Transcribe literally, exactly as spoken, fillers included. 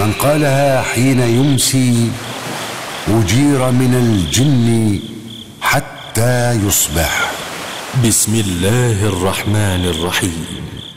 من قالها حين يمسي أجير من الجن حتى يصبح. بسم الله الرحمن الرحيم.